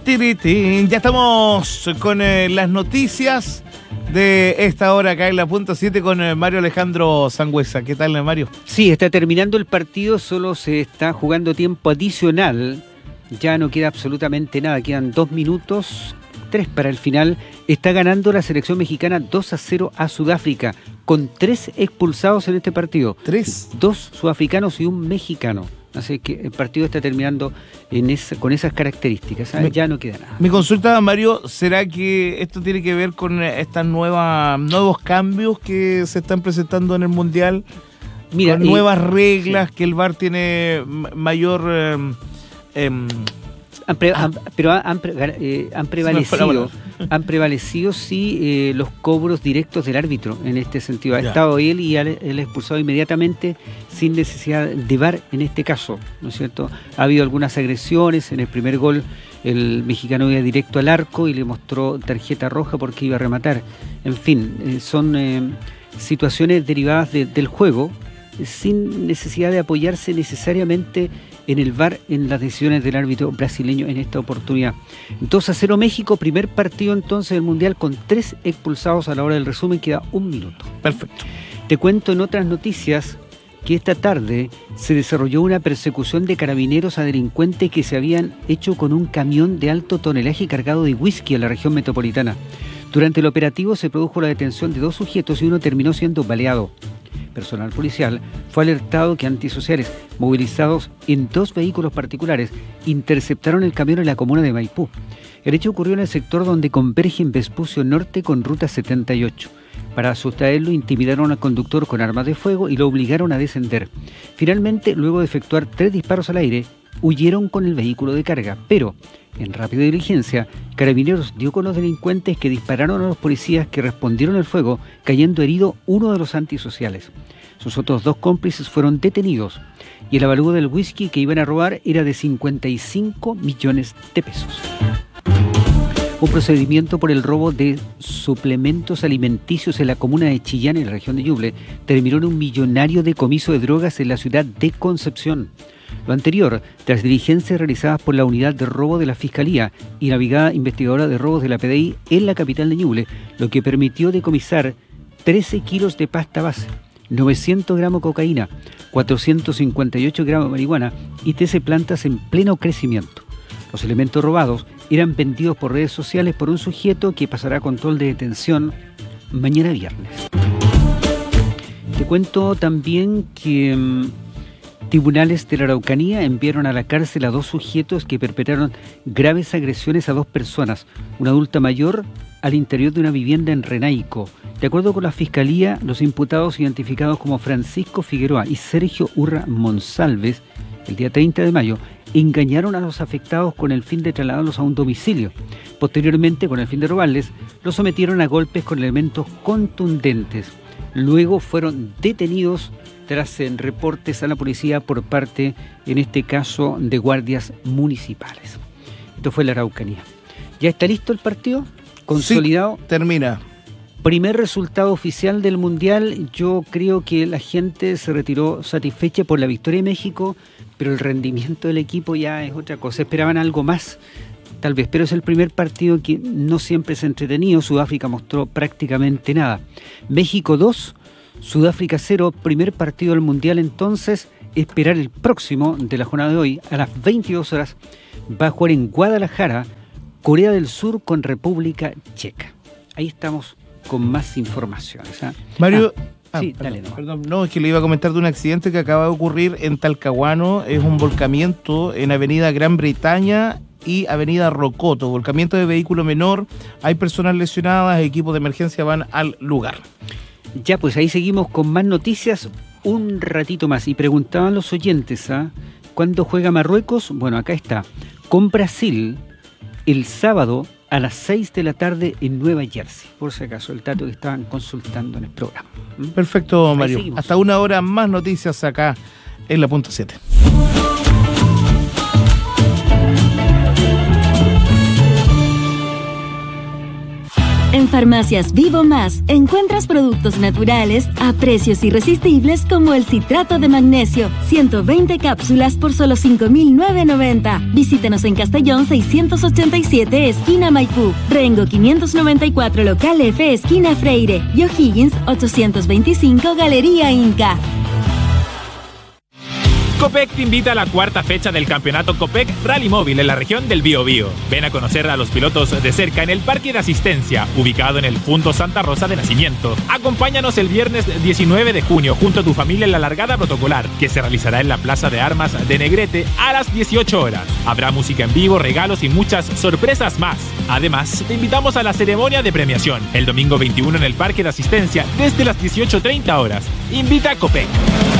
Tiritín. Ya estamos con las noticias de esta hora acá en la punta 7 con Mario Alejandro Sangüesa. ¿Qué tal, Mario? Sí, está terminando el partido, solo se está jugando tiempo adicional. Ya no queda absolutamente nada, quedan 2 minutos, 3 para el final. Está ganando la selección mexicana 2-0 a Sudáfrica, con 3 expulsados en este partido. 3. 2 sudafricanos y un mexicano. Así que el partido está terminando con esas características. Ya no queda nada. Mi consulta, Mario, ¿será que esto tiene que ver con estos nuevos cambios que se están presentando en el Mundial? Mira, con nuevas reglas, sí, que el VAR tiene mayor... Pero han prevalecido sí los cobros directos del árbitro en este sentido. Ha estado él y él expulsado inmediatamente sin necesidad de VAR en este caso, ¿no es cierto? Ha habido algunas agresiones. En el primer gol el mexicano iba directo al arco y le mostró tarjeta roja porque iba a rematar. En fin, son situaciones derivadas del juego sin necesidad de apoyarse necesariamente en el VAR en las decisiones del árbitro brasileño en esta oportunidad. 2-0 México, primer partido entonces del Mundial con 3 expulsados. A la hora del resumen queda 1 minuto. Perfecto. Te cuento en otras noticias que esta tarde se desarrolló una persecución de carabineros a delincuentes que se habían hecho con un camión de alto tonelaje cargado de whisky en la región metropolitana. Durante el operativo se produjo la detención de 2 sujetos y uno terminó siendo baleado. Personal policial fue alertado que antisociales, movilizados en 2 vehículos particulares, interceptaron el camión en la comuna de Maipú. El hecho ocurrió en el sector donde convergen Vespucio Norte con Ruta 78. Para sustraerlo, intimidaron al conductor con armas de fuego y lo obligaron a descender. Finalmente, luego de efectuar 3 disparos al aire, huyeron con el vehículo de carga, pero en rápida diligencia, Carabineros dio con los delincuentes que dispararon a los policías que respondieron al fuego, cayendo herido uno de los antisociales. Sus otros 2 cómplices fueron detenidos y el avalúo del whisky que iban a robar era de 55 millones de pesos. Un procedimiento por el robo de suplementos alimenticios en la comuna de Chillán, en la región de Ñuble, terminó en un millonario decomiso de drogas en la ciudad de Concepción. Lo anterior, tras diligencias realizadas por la unidad de robo de la Fiscalía y la Brigada Investigadora de Robos de la PDI en la capital de Ñuble, lo que permitió decomisar 13 kilos de pasta base, 900 gramos de cocaína, 458 gramos de marihuana y 13 plantas en pleno crecimiento. Los elementos robados eran vendidos por redes sociales por un sujeto que pasará a control de detención mañana viernes. Te cuento también que tribunales de la Araucanía enviaron a la cárcel a 2 sujetos que perpetraron graves agresiones a 2 personas, una adulta mayor al interior de una vivienda en Renaico. De acuerdo con la Fiscalía, los imputados identificados como Francisco Figueroa y Sergio Urra Monsalves, el día 30 de mayo, engañaron a los afectados con el fin de trasladarlos a un domicilio. Posteriormente, con el fin de robarles, los sometieron a golpes con elementos contundentes. Luego fueron detenidos tras reportes a la policía por parte, en este caso, de guardias municipales. Esto fue la Araucanía. ¿Ya está listo el partido? ¿Consolidado? Sí, termina. Primer resultado oficial del Mundial. Yo creo que la gente se retiró satisfecha por la victoria de México, pero el rendimiento del equipo ya es otra cosa. Esperaban algo más, tal vez, pero es el primer partido que no siempre es entretenido. Sudáfrica mostró prácticamente nada. México 2, Sudáfrica 0, primer partido del Mundial. Entonces, esperar el próximo de la jornada de hoy a las 22 horas. Va a jugar en Guadalajara, Corea del Sur con República Checa. Ahí estamos con más informaciones. Mario... Sí, dale, perdón, no, es que le iba a comentar de un accidente que acaba de ocurrir en Talcahuano. Es un volcamiento en Avenida Gran Bretaña y Avenida Rocoto. Volcamiento de vehículo menor. Hay personas lesionadas, equipos de emergencia van al lugar. Ya, pues ahí seguimos con más noticias un ratito más. Y preguntaban los oyentes, ¿cuándo juega Marruecos? Bueno, acá está. Con Brasil el sábado a las 6 de la tarde en Nueva Jersey. Por si acaso, el dato que estaban consultando en el programa. Perfecto, Mario. Hasta 1 hora más noticias acá en la punta 7. En En Farmacias Vivo Más encuentras productos naturales a precios irresistibles como el citrato de magnesio, 120 cápsulas por solo 5.990. Visítenos en Castellón 687, esquina Maipú, Rengo 594, local F, esquina Freire, y O'Higgins 825, Galería Inca. Copec te invita a la cuarta fecha del campeonato Copec Rally Móvil en la región del Biobío. Ven a conocer a los pilotos de cerca en el Parque de Asistencia, ubicado en el punto Santa Rosa de Nacimiento. Acompáñanos el viernes 19 de junio junto a tu familia en la largada protocolar, que se realizará en la Plaza de Armas de Negrete a las 18 horas. Habrá música en vivo, regalos y muchas sorpresas más. Además, te invitamos a la ceremonia de premiación, el domingo 21 en el Parque de Asistencia desde las 18:30 horas. Invita a Copec.